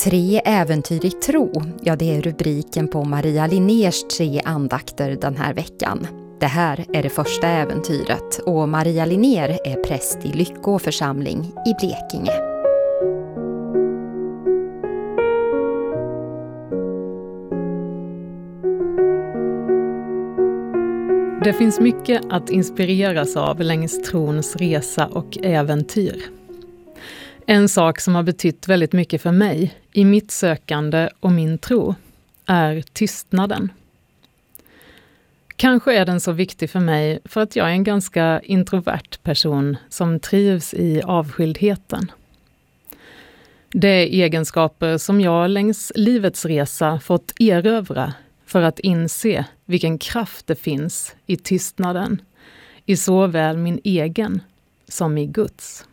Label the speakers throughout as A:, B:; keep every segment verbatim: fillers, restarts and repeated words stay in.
A: Tre äventyr i tro, ja det är rubriken på Maria Linnérs tre andakter den här veckan. Det här är det första äventyret och Maria Linnér är präst i Lyckå församling i Blekinge.
B: Det finns mycket att inspireras av längs trons resa och äventyr. En sak som har betytt väldigt mycket för mig i mitt sökande och min tro är tystnaden. Kanske är den så viktig för mig för att jag är en ganska introvert person som trivs i avskildheten. Det är egenskaper som jag längs livets resa fått erövra för att inse vilken kraft det finns i tystnaden, i såväl min egen som i Guds.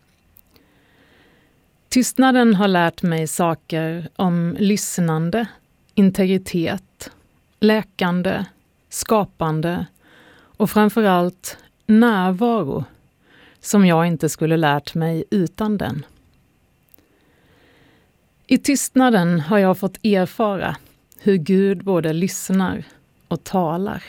B: Tystnaden har lärt mig saker om lyssnande, integritet, läkande, skapande och framförallt närvaro som jag inte skulle lärt mig utan den. I tystnaden har jag fått erfara hur Gud både lyssnar och talar.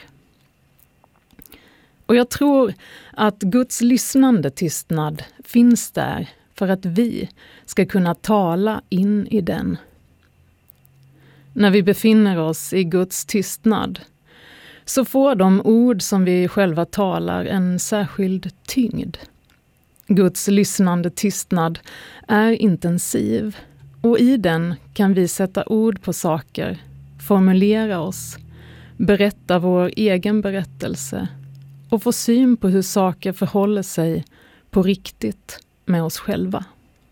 B: Och jag tror att Guds lyssnande tystnad finns där för att vi ska kunna tala in i den. När vi befinner oss i Guds tystnad så får de ord som vi själva talar en särskild tyngd. Guds lyssnande tystnad är intensiv och i den kan vi sätta ord på saker, formulera oss, berätta vår egen berättelse och få syn på hur saker förhåller sig på riktigt med oss själva.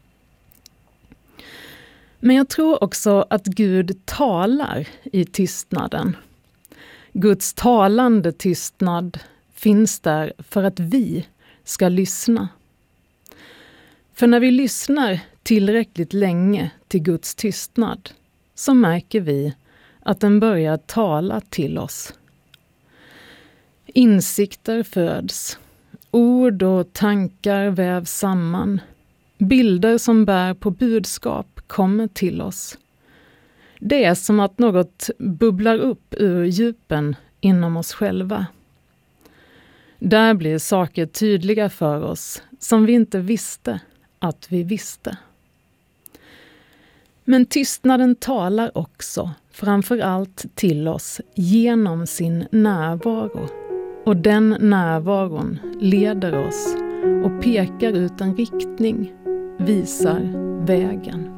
B: Men jag tror också att Gud talar i tystnaden. Guds talande tystnad finns där för att vi ska lyssna. För när vi lyssnar tillräckligt länge till Guds tystnad så märker vi att den börjar tala till oss. Insikter föds. Ord och tankar vävs samman. Bilder som bär på budskap kommer till oss. Det är som att något bubblar upp ur djupen inom oss själva. Där blir saker tydliga för oss som vi inte visste att vi visste. Men tystnaden talar också framför allt till oss genom sin närvaro. Och den närvaron leder oss och pekar ut en riktning, visar vägen.